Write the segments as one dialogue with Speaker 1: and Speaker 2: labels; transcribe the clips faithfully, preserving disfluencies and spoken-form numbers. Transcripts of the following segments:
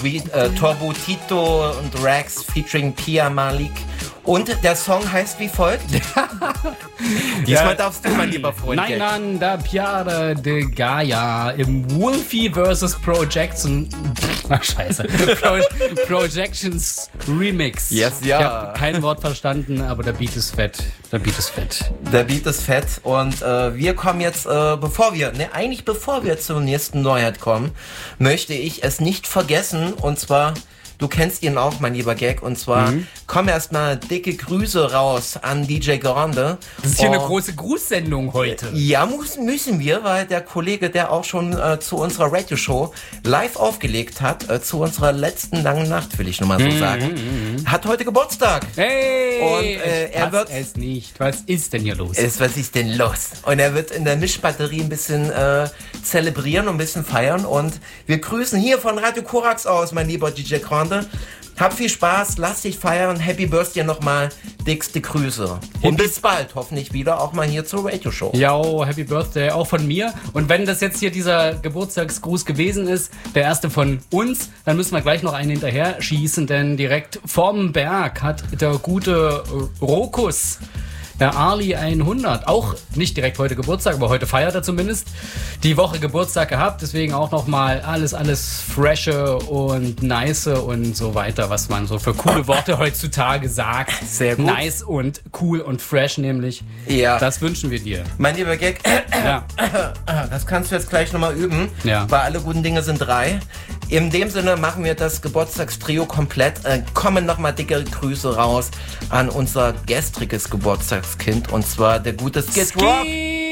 Speaker 1: wie äh, Turbo Tito und Rax featuring Pia Malik. Und der Song heißt wie folgt. Diesmal ja. darfst du, mein lieber Freund.
Speaker 2: Nein, da Piara de Gaia im Wolfie versus. Projections. Ach, scheiße. Pro, Projections Remix.
Speaker 1: Yes, ja.
Speaker 2: Ich habe kein Wort verstanden, aber der Beat ist fett. Der Beat ist fett.
Speaker 1: Der Beat ist fett. Und äh, wir kommen jetzt, äh, bevor wir, ne, eigentlich bevor wir zur nächsten Neuheit kommen, möchte ich es nicht vergessen. Und zwar. Du kennst ihn auch, mein lieber Gag. Und zwar mhm. kommen erstmal dicke Grüße raus an D J Grande.
Speaker 2: Das ist hier oh, eine große Grußsendung heute.
Speaker 1: Ja, müssen, müssen wir, weil der Kollege, der auch schon äh, zu unserer Radio-Show live aufgelegt hat, äh, zu unserer letzten langen Nacht, will ich nur mal so mhm, sagen, mhm. hat heute Geburtstag.
Speaker 2: Hey!
Speaker 1: Und äh, er wird
Speaker 2: es nicht. Was ist denn hier los?
Speaker 1: Ist, was ist denn los? Und er wird in der Mischbatterie ein bisschen äh, zelebrieren und ein bisschen feiern. Und wir grüßen hier von Radio Korax aus, mein lieber D J Grande. Hab viel Spaß, lass dich feiern. Happy Birthday nochmal, dickste Grüße. Und bis bald, hoffentlich wieder auch mal hier zur Radio-Show.
Speaker 2: Ja, Happy Birthday auch von mir. Und wenn das jetzt hier dieser Geburtstagsgruß gewesen ist, der erste von uns, dann müssen wir gleich noch einen hinterher schießen, denn direkt vorm Berg hat der gute Rokus, der Ali hundert, auch nicht direkt heute Geburtstag, aber heute feiert er zumindest, die Woche Geburtstag gehabt. Deswegen auch nochmal alles, alles freshe und nice und so weiter, was man so für coole Worte heutzutage sagt.
Speaker 1: Sehr gut.
Speaker 2: Nice und cool und fresh nämlich.
Speaker 1: Ja.
Speaker 2: Das wünschen wir dir.
Speaker 1: Mein lieber Gag,
Speaker 2: ja.
Speaker 1: das kannst du jetzt gleich nochmal üben,
Speaker 2: ja.
Speaker 1: weil alle guten Dinge sind drei. In dem Sinne machen wir das Geburtstagstrio komplett. Äh, kommen nochmal dicke Grüße raus an unser gestriges Geburtstagskind, und zwar der gute Skid Rock.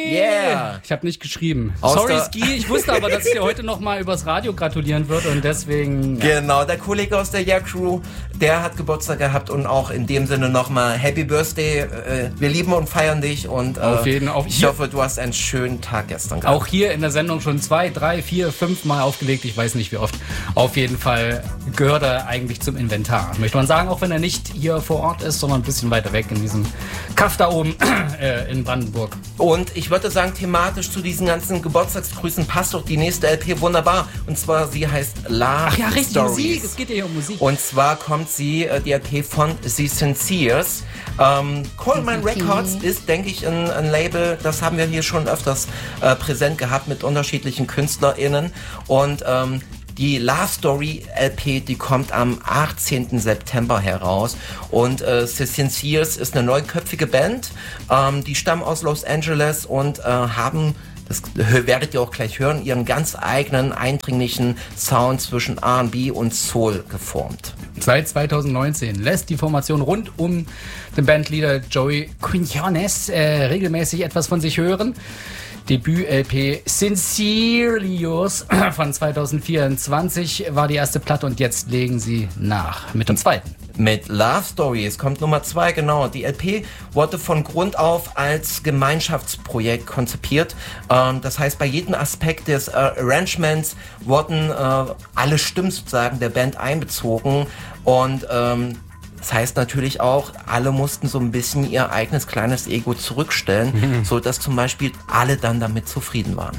Speaker 2: Yeah! Ich habe nicht geschrieben. Aus Sorry, Ski. Ich wusste aber, dass ich dir heute noch mal übers Radio gratulieren würde und deswegen...
Speaker 1: Ja. Genau, der Kollege aus der Yeah Crew, der hat Geburtstag gehabt und auch in dem Sinne nochmal Happy Birthday. Äh, wir lieben und feiern dich und äh,
Speaker 2: auf jeden, auf
Speaker 1: ich hoffe, du hast einen schönen Tag gestern gehabt.
Speaker 2: Auch hier in der Sendung schon zwei, drei, vier, fünf Mal aufgelegt. Ich weiß nicht, wie oft. Auf jeden Fall gehört er eigentlich zum Inventar. Möchte man sagen, auch wenn er nicht hier vor Ort ist, sondern ein bisschen weiter weg in diesem Kaff da oben äh, in Brandenburg.
Speaker 1: Und ich würde sagen, thematisch zu diesen ganzen Geburtstagsgrüßen passt doch die nächste L P wunderbar. Und zwar, sie heißt Love
Speaker 2: Ach ja, richtig,
Speaker 1: Stories.
Speaker 2: Musik. Es geht ja hier um Musik.
Speaker 1: Und zwar kommt sie, äh, die L P von The Sinceres. Ähm, Coleman Records ist, denke ich, ein, ein Label, das haben wir hier schon öfters äh, präsent gehabt mit unterschiedlichen KünstlerInnen. Und ähm, die Love Story L P, die kommt am achtzehnten September heraus. Und äh, The Sinceres ist eine neunköpfige Band. Ähm, die stammen aus Los Angeles und äh, haben, das werdet ihr auch gleich hören, ihren ganz eigenen, eindringlichen Sound zwischen R and B und Soul geformt.
Speaker 2: Seit zweitausendneunzehn lässt die Formation rund um den Bandleader Joey Quinones äh, regelmäßig etwas von sich hören. Debüt-L P Sincerely Yours von zweitausendvierundzwanzig war die erste Platte und jetzt legen sie nach mit dem zweiten.
Speaker 1: Mit Love Stories kommt Nummer zwei, genau. Die L P wurde von Grund auf als Gemeinschaftsprojekt konzipiert. Ähm, das heißt, bei jedem Aspekt des äh, Arrangements wurden äh, alle Stimmen sozusagen der Band einbezogen und ähm, das heißt natürlich auch, alle mussten so ein bisschen ihr eigenes kleines Ego zurückstellen, mhm. so dass zum Beispiel alle dann damit zufrieden waren.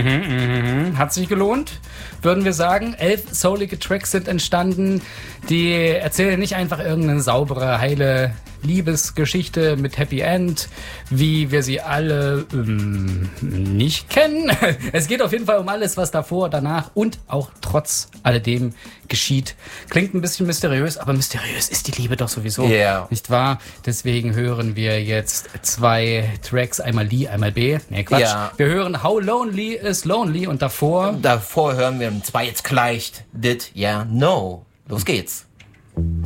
Speaker 2: Mhm, mh. Hat sich gelohnt, würden wir sagen. Elf soulige Tracks sind entstanden, die erzählen nicht einfach irgendeine saubere, heile Liebesgeschichte mit Happy End, wie wir sie alle ähm, nicht kennen. Es geht auf jeden Fall um alles, was davor, danach und auch trotz alledem geschieht. Klingt ein bisschen mysteriös, aber mysteriös ist die Liebe doch sowieso,
Speaker 1: yeah.
Speaker 2: nicht wahr? Deswegen hören wir jetzt zwei Tracks, einmal Lee, einmal B. Nee, Quatsch.
Speaker 1: Yeah.
Speaker 2: Wir hören How Lonely is Lonely und davor...
Speaker 1: Davor hören wir, und zwar jetzt gleich, Did Ya Know. Los geht's.